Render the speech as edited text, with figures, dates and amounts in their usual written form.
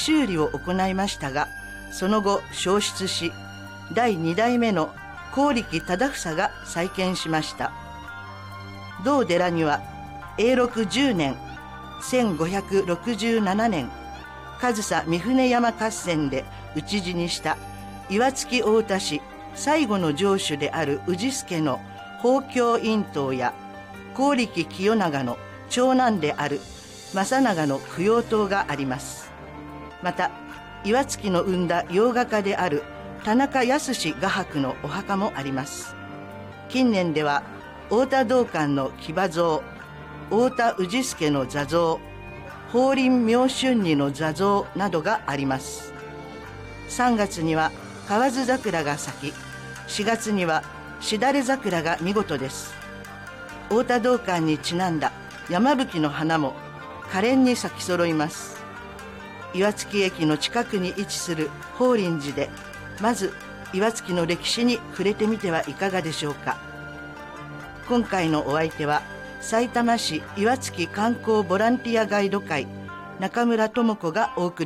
修理を行いましたが、その後焼失し、第2代目の幸力忠房が再建しました。同寺には永禄10年1567年上総三船山合戦で討ち死にした岩槻太田氏最後の城主である氏助の宝鏡院塔や、幸力清長の長男である正長の供養塔があります。また岩槻の生んだ洋画家である田中康画伯のお墓もあります。近年では太田道灌の騎馬像、太田氏助の座像、法輪明春二の座像などがあります。3月には河津桜が咲き、4月にはしだれ桜が見事です。太田道灌にちなんだ山吹の花も可憐に咲き揃います。岩槻駅の近くに位置する法輪寺で、まず岩槻の歴史に触れてみてはいかがでしょうか。今回のお相手はさいたま市岩槻観光ボランティアガイド会中村智子がお送り